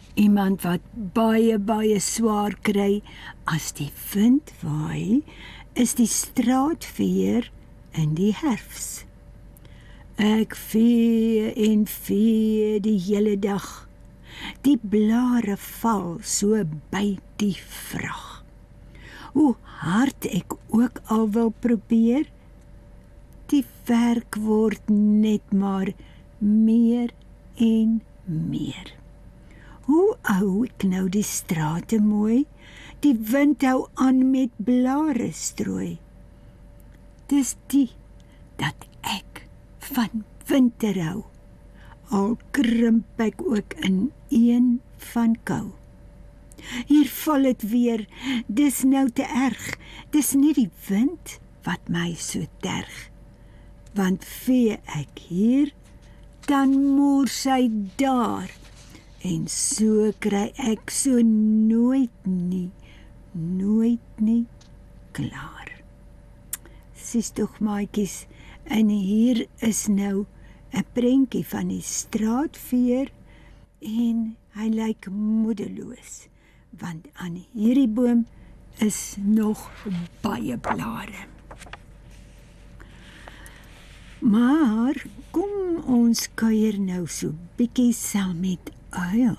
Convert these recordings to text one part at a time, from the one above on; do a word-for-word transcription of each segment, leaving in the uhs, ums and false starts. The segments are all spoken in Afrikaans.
Iemand wat baie, baie swaar kry as die wind waai, is die straatveer in die herfs. Ek vee en vee die hele dag. Die blare val so by die vrag. Hoe hard ek ook al wil probeer, die werk word net maar meer en meer. Hoe hou ek nou die strate mooi? Die wind hou aan met blare strooi. Dis die dat ek van winter hou, al krimp ek ook in een van kou. Hier val het weer, dis nou te erg, dis nie die wind wat my so terg. Want vee ek hier, dan mors hy daar, en so kry ek so nooit nie, nooit nie klaar. Sies tog maatjies, en hier is nou 'n prentjie van die straatveer, en hy lyk moedeloos, want aan hierdie boom is nog baie blare. Maar kom ons kuier nou so bietjie saam met Uil.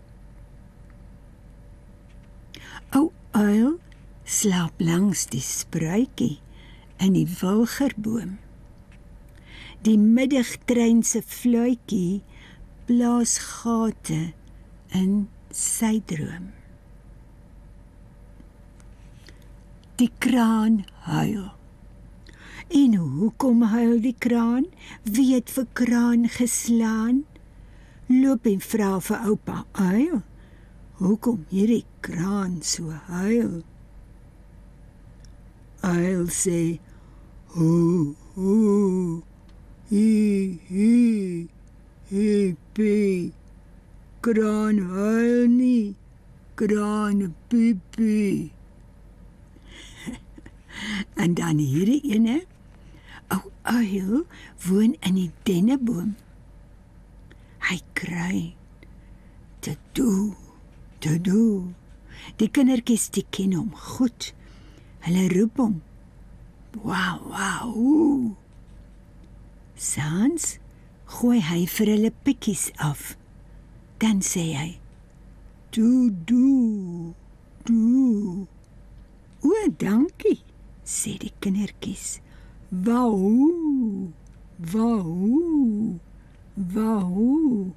O uil slaap langs die spruitjie in die wilgerboom. Die middagtrein se fluitjie blaas gate in sy droom. Die kraan huil. En hoekom huil die kraan? Wie het vir kraan geslaan? Loop en vra vir oupa Uil, hoekom hierdie kraan so huil? Uil sê, ho, ho, hi, hi, hi, pi, kraan huil nie, kraan piepie. En dan hierdie ene, ou uil woon in die denneboom. Hy kry, te doe, te doe. Die kindertjies die ken hom goed. Hulle roep hom, wow, wow. Saans gooi hy vir hulle pikkies af. Dan sê hy, doe, doe, doe. O, dankie, sê die kindertjies. Wauw, wauw, wauw.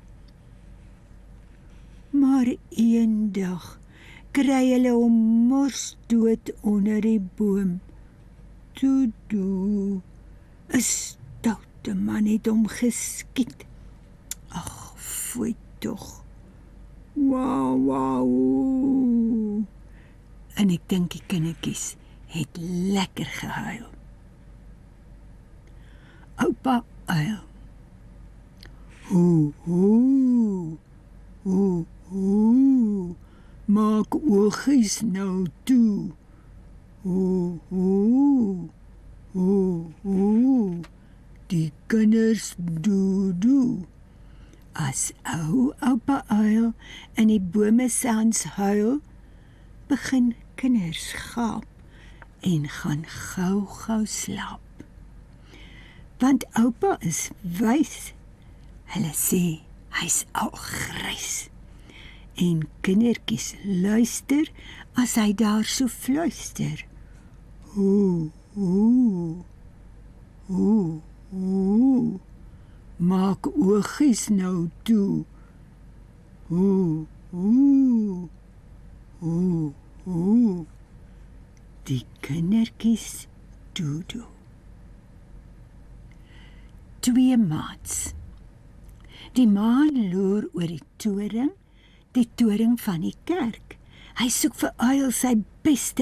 Maar een dag kry hulle hom mors dood onder die boom. Toe doe, 'n stoute man het hom geskiet. Ag, foei tog. Wow, wow. En ek dink die kindertjies het lekker gehuil. Oupa Uil. Hoe, hoe, hoe, hoe, maak oogies nou toe. Hoe, hoe, hoe, hoe, die kinders doe, doe. As ou oupa Uil in die bome saans huil, begin kinders gaap en gaan gou gou slaap. Want oupa is wys, hulle sê hy's al grys. En kindertjies luister as hy daar so fluister. Hoe, hoe, hoe, hoe, maak oogies nou toe. Hoe, hoe, hoe, hoe, die kindertjies doedoe. Twee maats. Die maan loer oor die toring, die toring van die kerk. Hy soek vir Uil sy beste